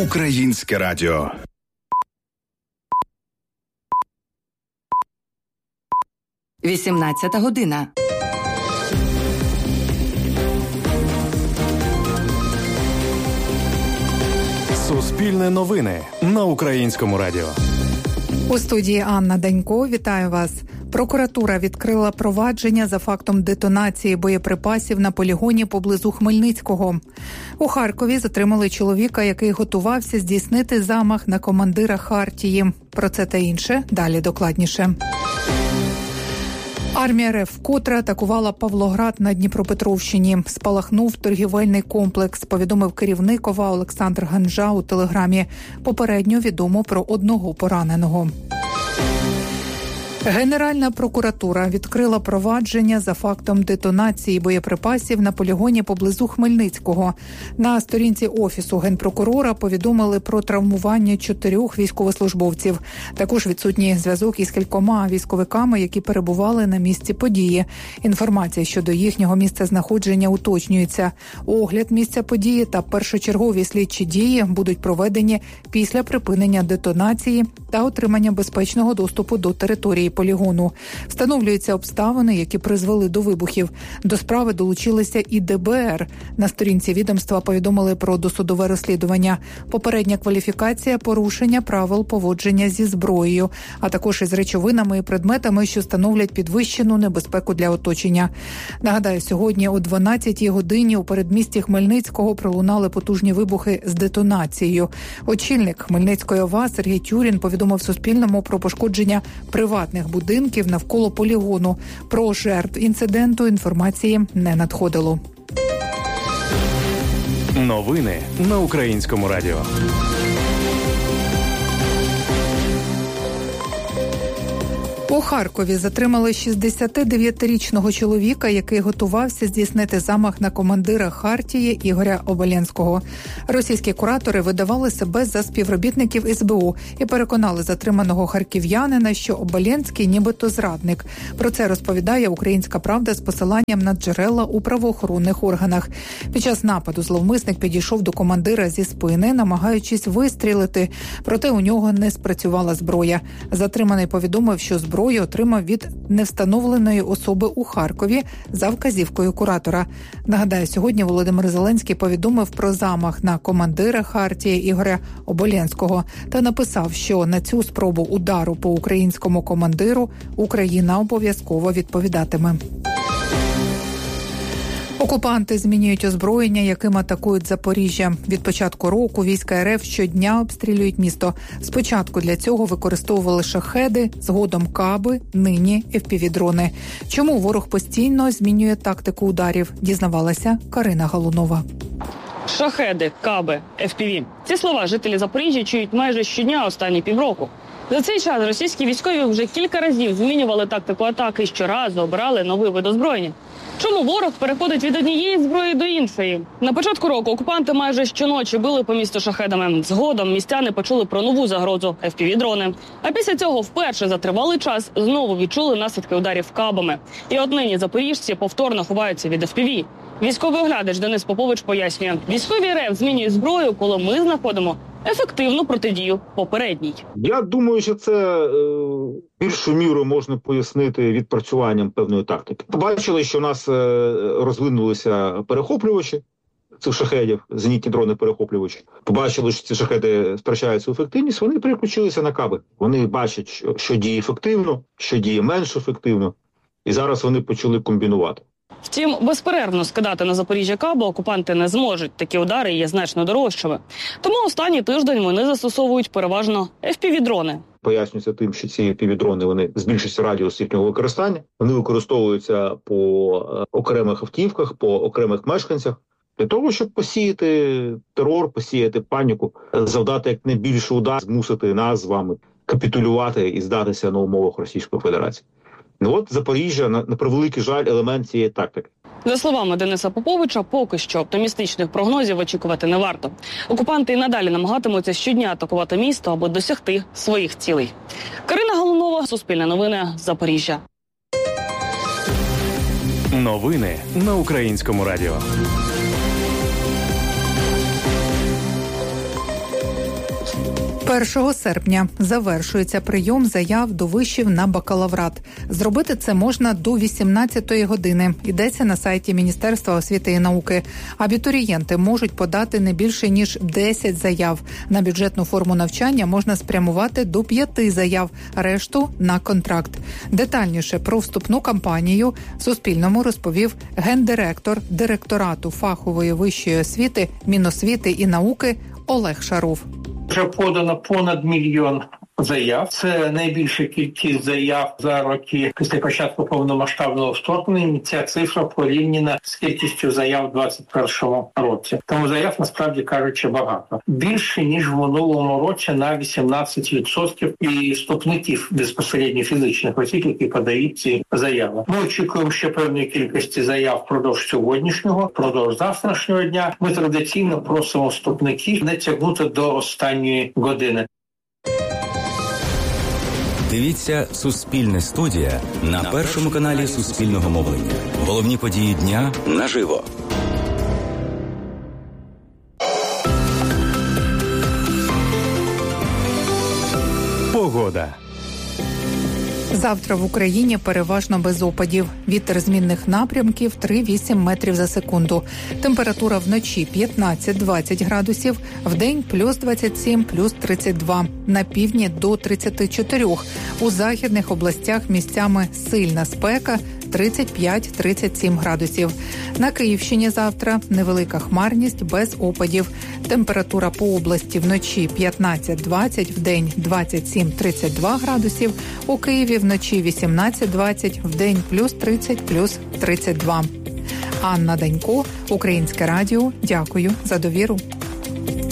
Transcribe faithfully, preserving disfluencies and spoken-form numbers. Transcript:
Українське радіо. вісімнадцята година. Суспільне новини на Українському радіо. У студії Анна Данько. Вітаю вас. Прокуратура відкрила провадження за фактом детонації боєприпасів на полігоні поблизу Хмельницького. У Харкові затримали чоловіка, який готувався здійснити замах на командира Хартії. Про це та інше далі докладніше. Армія РФ вкотре атакувала Павлоград на Дніпропетровщині. Спалахнув торгівельний комплекс, повідомив керівник ОВА Олександр Ганжа у телеграмі. Попередньо відомо про одного пораненого. Генеральна прокуратура відкрила провадження за фактом детонації боєприпасів на полігоні поблизу Хмельницького. На сторінці Офісу Генпрокурора повідомили про травмування чотирьох військовослужбовців. Також відсутній зв'язок із кількома військовиками, які перебували на місці події. Інформація щодо їхнього місця знаходження уточнюється. Огляд місця події та першочергові слідчі дії будуть проведені після припинення детонації та отримання безпечного доступу до території полігону. Встановлюються обставини, які призвели до вибухів. До справи долучилися і ДБР. На сторінці відомства повідомили про досудове розслідування. Попередня кваліфікація порушення правил поводження зі зброєю, а також із речовинами і предметами, що становлять підвищену небезпеку для оточення. Нагадаю, сьогодні о дванадцятій годині у передмісті Хмельницького пролунали потужні вибухи з детонацією. Очільник Хмельницької ОВА Сергій Тюрін повідомив Суспільному про пошкодження приватних будинків навколо полігону. Про жертв інциденту інформації не надходило. Новини на Українському радіо. У Харкові затримали шістдесятидев'ятирічного чоловіка, який готувався здійснити замах на командира Хартії Ігоря Оболенського. Російські куратори видавали себе за співробітників ес бе у і переконали затриманого харків'янина, що Оболенський нібито зрадник. Про це розповідає «Українська правда» з посиланням на джерела у правоохоронних органах. Під час нападу зловмисник підійшов до командира зі спини, намагаючись вистрілити, проте у нього не спрацювала зброя. Затриманий повідомив, що зброя Зброю отримав від невстановленої особи у Харкові за вказівкою куратора. Нагадаю, сьогодні Володимир Зеленський повідомив про замах на командира Хартії Ігоря Оболенського та написав, що на цю спробу удару по українському командиру Україна обов'язково відповідатиме. Окупанти змінюють озброєння, яким атакують Запоріжжя. Від початку року війська РФ щодня обстрілюють місто. Спочатку для цього використовували шахеди, згодом каби, нині еф пі ві-дрони. Чому ворог постійно змінює тактику ударів, дізнавалася Карина Галунова. Шахеди, каби, еф пі ві. Ці слова жителі Запоріжжя чують майже щодня останні півроку. За цей час російські військові вже кілька разів змінювали тактику атаки і щоразу обирали новий вид озброєння. Чому ворог переходить від однієї зброї до іншої? На початку року окупанти майже щоночі били по місту шахедами. Згодом містяни почули про нову загрозу – еф пі ві-дрони. А після цього вперше за тривалий час знову відчули наслідки ударів кабами. І от нині запоріжці повторно ховаються від еф пі ві. Військовий оглядач Денис Попович пояснює, військові РФ змінюють зброю, коли ми знаходимо ефективну протидію попередній. Я думаю, що це е, більшу міру можна пояснити відпрацюванням певної тактики. Побачили, що у нас е, розвинулися перехоплювачі цих шахедів, зенітні дрони-перехоплювачі. Побачили, що ці шахеди втрачають свою ефективність, вони переключилися на каби. Вони бачать, що, що діє ефективно, що діє менш ефективно. І зараз вони почали комбінувати. Втім, безперервно скидати на Запоріжжя каби окупанти не зможуть. Такі удари є значно дорожчими. Тому останній тиждень вони застосовують переважно еф пі ві-дрони. Пояснюється тим, що ці еф пі ві-дрони, вони збільшують радіус їхнього використання. Вони використовуються по окремих автівках, по окремих мешканцях. Для того, щоб посіяти терор, посіяти паніку, завдати як найбільший удар, змусити нас з вами капітулювати і здатися на умовах Російської Федерації. Ну от Запоріжжя, на, на превеликий жаль, елемент цієї тактики. За словами Дениса Поповича, поки що оптимістичних прогнозів очікувати не варто. Окупанти і надалі намагатимуться щодня атакувати місто, аби досягти своїх цілей. Карина Галунова, Суспільне новини, Запоріжжя. Новини на Українському радіо. першого серпня завершується прийом заяв до вишів на бакалаврат. Зробити це можна до вісімнадцятої години. Йдеться на сайті Міністерства освіти і науки. Абітурієнти можуть подати не більше, ніж десять заяв. На бюджетну форму навчання можна спрямувати до п'яти заяв, решту – на контракт. Детальніше про вступну кампанію Суспільному розповів гендиректор директорату фахової вищої освіти, Міносвіти і науки Олег Шарув. Вже подано понад мільйон заяв. Це найбільша кількість заяв за роки після початку повномасштабного вторгнення. Ця цифра порівняна з кількістю заяв у двадцять першому році. Тому заяв, насправді кажучи, багато. Більше, ніж в минулому році на вісімнадцять відсотків і вступників безпосередньо фізичних осіб, які подають ці заяви. Ми очікуємо ще певної кількості заяв впродовж сьогоднішнього, впродовж завтрашнього дня. Ми традиційно просимо вступників не тягнути до останньої години. Дивіться «Суспільне студія» на першому каналі Суспільного мовлення. Головні події дня наживо. Погода. Завтра в Україні переважно без опадів. Вітер змінних напрямків три-вісім метрів за секунду. Температура вночі п'ятнадцять-двадцять градусів, вдень плюс двадцять сім, плюс тридцять два. На півдні до тридцять чотири. У західних областях місцями сильна спека тридцять п'ять-тридцять сім градусів. На Київщині завтра невелика хмарність без опадів. Температура по області вночі п'ятнадцять-двадцять, вдень двадцять сім-тридцять два градусів. У Києві вночі вісімнадцять-двадцять, вдень плюс тридцять, плюс тридцять два. Анна Данько, Українське радіо. Дякую за довіру.